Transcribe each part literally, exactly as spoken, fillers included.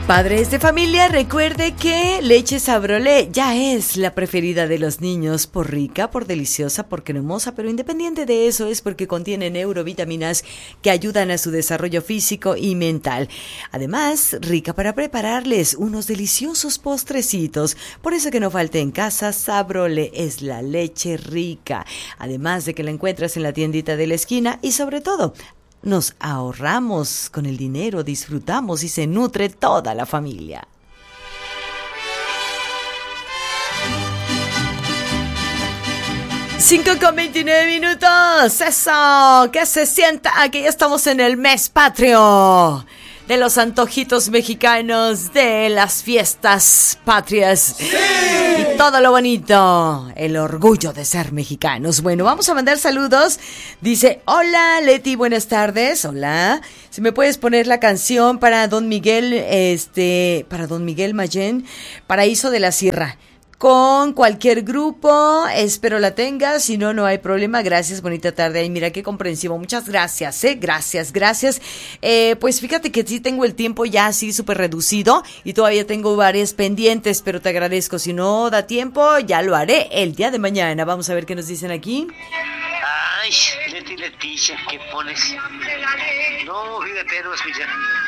Padres de familia, recuerde que leche Sabrolé ya es la preferida de los niños por rica, por deliciosa, por cremosa, pero independiente de eso es porque contiene neurovitaminas que ayudan a su desarrollo físico y mental. Además, rica para prepararles unos deliciosos postrecitos. Por eso que no falte en casa, Sabrolé es la leche rica. Además de que la encuentras en la tiendita de la esquina y sobre todo, nos ahorramos con el dinero, disfrutamos y se nutre toda la familia. cinco con veintinueve minutos. Eso, que se sienta que ya estamos en el mes patrio de los antojitos mexicanos, de las fiestas patrias. ¡Sí! Y todo lo bonito, el orgullo de ser mexicanos. Bueno, vamos a mandar saludos. Dice, hola Leti, buenas tardes. Hola. Si me puedes poner la canción para Don Miguel, este, para Don Miguel Mayén, Paraíso de la Sierra. Con cualquier grupo, espero la tengas, si no, no hay problema. Gracias, bonita tarde. Ay, mira qué comprensivo, muchas gracias, eh, gracias, gracias. Eh, pues fíjate que sí tengo el tiempo ya así súper reducido y todavía tengo varias pendientes, pero te agradezco. Si no da tiempo, ya lo haré el día de mañana. Vamos a ver qué nos dicen aquí. Ay, Leti Leticia, ¿qué pones? No, fíjate, no escucha.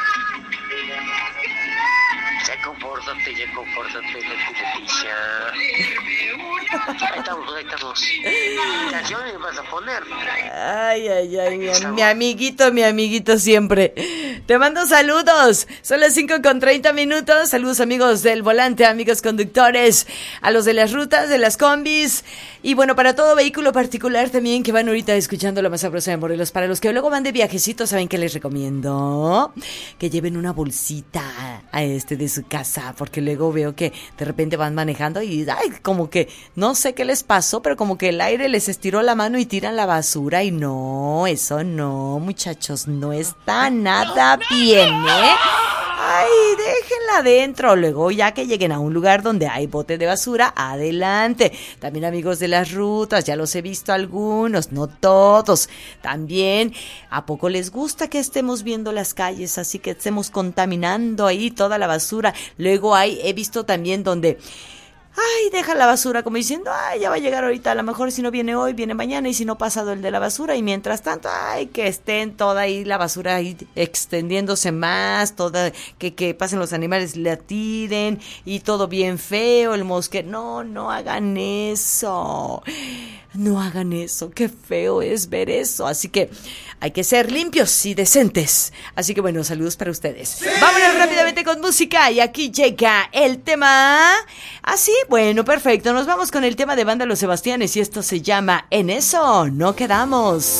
Ya compórtate, ya compórtate, Leti Leticia. Ahí estamos, ahí estamos. ¿Qué canción me vas a poner? Ay, ay, ay, mi, mi amiguito, mi amiguito siempre. Te mando saludos. Son las cinco con treinta minutos. Saludos amigos del volante, amigos conductores, a los de las rutas, de las combis. Y bueno, para todo vehículo particular también que van ahorita escuchando La Más Sabrosa de Morelos. Para los que luego van de viajecito, ¿saben qué les recomiendo? Que lleven una bolsita a este de su casa, porque luego veo que de repente van manejando y ay, como que no sé qué les pasó, pero como que el aire les estiró la mano y tiran la basura y no, eso no, muchachos, no está nada bien, ¿eh? Ay, déjenla adentro. Luego, ya que lleguen a un lugar donde hay bote de basura, adelante. También amigos de las rutas, ya los he visto algunos, no todos. También, ¿a poco les gusta que estemos viendo las calles así que estemos contaminando ahí toda la basura? Luego hay, he visto también donde... ay, deja la basura como diciendo, ay, ya va a llegar ahorita, a lo mejor si no viene hoy, viene mañana, y si no pasado el de la basura, y mientras tanto, ay, que estén toda ahí la basura ahí extendiéndose más, toda, que, que pasen los animales, la tiren, y todo bien feo, el mosquero, no, no hagan eso, no hagan eso, qué feo es ver eso, así que hay que ser limpios y decentes, así que bueno, saludos para ustedes. ¡Sí! Vámonos rápidamente con música, y aquí llega el tema, así, bueno, perfecto, nos vamos con el tema de Banda Los Sebastianes, y esto se llama En Eso No Quedamos.